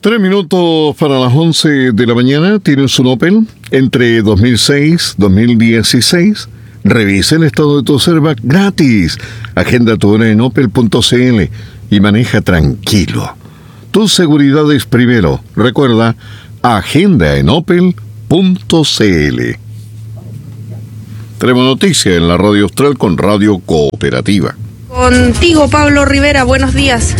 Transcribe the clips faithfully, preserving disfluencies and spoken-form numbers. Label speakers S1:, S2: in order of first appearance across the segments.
S1: Tres minutos para las once de la mañana. ¿Tienes un Opel entre dos mil seis y dos mil dieciséis? Revisa el estado de tu Servac gratis. Agenda tu hora en opel punto c l y maneja tranquilo. Tu seguridad es primero. Recuerda, agenda en opel punto c l. Tenemos noticia en la Radio Austral con Radio Cooperativa.
S2: Contigo, Pablo Rivera, buenos días.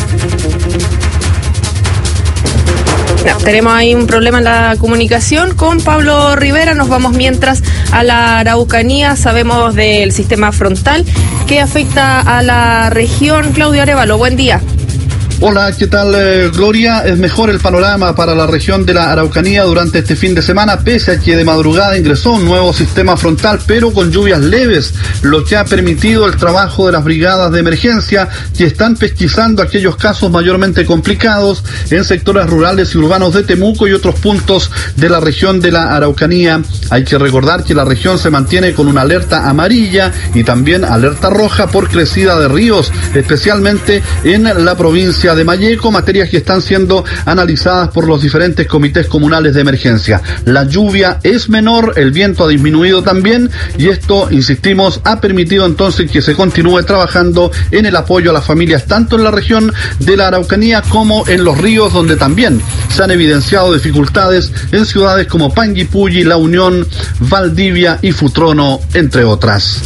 S2: No, tenemos ahí un problema en la comunicación con Pablo Rivera. Nos vamos mientras a la Araucanía. Sabemos del sistema frontal que afecta a la región. Claudio Arévalo, buen día.
S3: Hola, ¿qué tal, eh, Gloria? Es mejor el panorama para la región de la Araucanía durante este fin de semana, pese a que de madrugada ingresó un nuevo sistema frontal, pero con lluvias leves, lo que ha permitido el trabajo de las brigadas de emergencia que están pesquisando aquellos casos mayormente complicados en sectores rurales y urbanos de Temuco y otros puntos de la región de la Araucanía. Hay que recordar que la región se mantiene con una alerta amarilla y también alerta roja por crecida de ríos, especialmente en la provincia de Malleco, materias que están siendo analizadas por los diferentes comités comunales de emergencia. La lluvia es menor, el viento ha disminuido también y esto, insistimos, ha permitido entonces que se continúe trabajando en el apoyo a las familias tanto en la región de la Araucanía como en los ríos, donde también se han evidenciado dificultades en ciudades como Panguipulli, La Unión, Valdivia y Futrono, entre otras.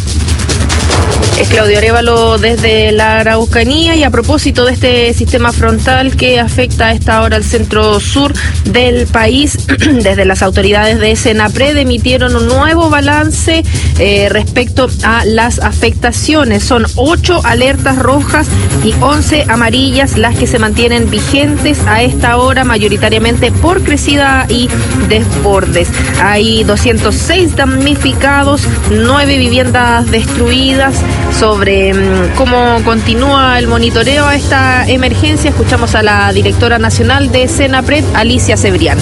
S2: Es Claudio Arévalo desde la Araucanía. Y a propósito de este sistema frontal que afecta a esta hora al centro sur del país, desde las autoridades de Senapred emitieron un nuevo balance eh, respecto a las afectaciones. Son ocho alertas rojas y once amarillas las que se mantienen vigentes a esta hora, mayoritariamente por crecida y desbordes. Hay doscientos seis damnificados, nueve viviendas destruidas. Sobre cómo continúa el monitoreo a esta emergencia, escuchamos a la directora nacional de Senapred, Alicia Cebrián.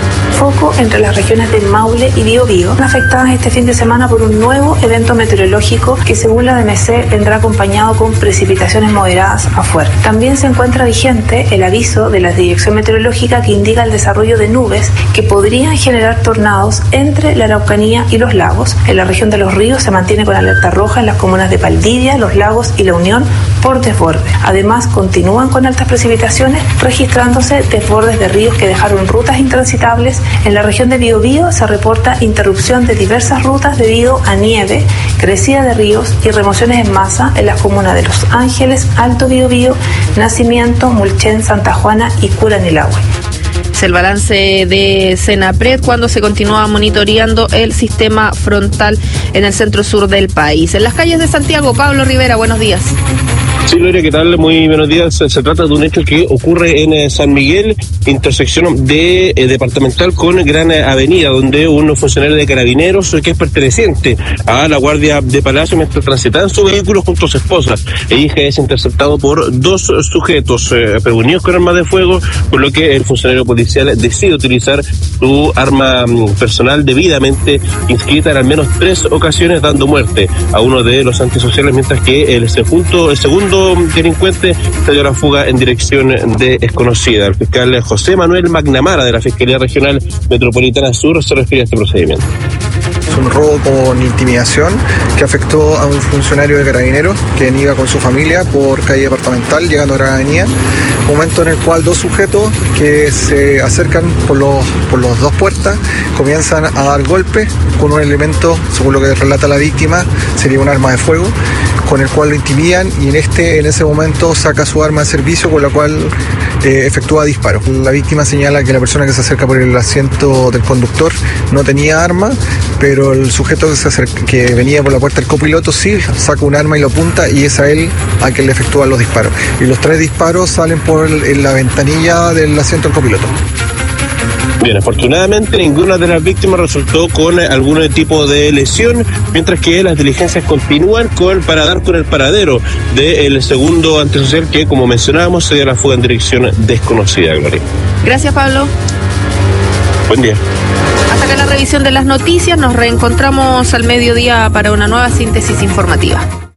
S4: Foco entre las regiones del Maule y Biobío, afectadas este fin de semana por un nuevo evento meteorológico que, según la D M C, vendrá acompañado con precipitaciones moderadas a fuertes. También se encuentra vigente el aviso de la Dirección Meteorológica que indica el desarrollo de nubes que podrían generar tornados entre la Araucanía y los lagos. En la región de los ríos se mantiene con alerta roja en las comunas de Valdivia, Los Lagos y La Unión por desborde. Además, continúan con altas precipitaciones, registrándose desbordes de ríos que dejaron rutas intransitables. En la región de Biobío se reporta interrupción de diversas rutas debido a nieve, crecida de ríos y remociones en masa en las comunas de Los Ángeles, Alto Biobío, Nacimiento, Mulchen, Santa Juana y Curanilahue.
S2: Es el balance de Senapred cuando se continúa monitoreando el sistema frontal en el centro sur del país. En las calles de Santiago, Pablo Rivera, buenos días.
S5: Sí, Gloria, ¿qué tal? Muy buenos días. Se trata de un hecho que ocurre en eh, San Miguel, intersección de eh, Departamental con Gran Avenida, donde un funcionario de Carabineros que es perteneciente a la Guardia de Palacio, mientras transitaba en su vehículo junto a su esposa e hija, es interceptado por dos sujetos eh, preunidos con armas de fuego, por lo que el funcionario policial decide utilizar su arma mm, personal debidamente inscrita en al menos tres ocasiones, dando muerte a uno de los antisociales, mientras que el segundo, el segundo delincuente se dio la fuga en dirección de desconocida. El fiscal José Manuel Magnamara de la Fiscalía Regional Metropolitana Sur se refiere a este procedimiento.
S6: Es un robo con intimidación que afectó a un funcionario de Carabineros que iba con su familia por calle Departamental llegando a Gran Avenida, momento en el cual dos sujetos que se acercan por los por las dos puertas comienzan a dar golpes con un elemento, según lo que relata la víctima, sería un arma de fuego, con el cual lo intimidan y en este en ese momento saca su arma de servicio, con la cual eh, efectúa disparos. La víctima señala que la persona que se acerca por el asiento del conductor no tenía arma, pero el sujeto que, se acerca, que venía por la puerta del copiloto sí saca un arma y lo apunta, y es a él a quien le efectúa los disparos. Y los tres disparos salen por el, en la ventanilla del asiento del copiloto.
S5: Bien, afortunadamente ninguna de las víctimas resultó con algún tipo de lesión, mientras que las diligencias continúan con, para dar con el paradero del segundo antisocial que, como mencionábamos, se dio la fuga en dirección desconocida, Gloria.
S2: Gracias, Pablo.
S5: Buen día.
S2: Hasta acá la revisión de las noticias. Nos reencontramos al mediodía para una nueva síntesis informativa.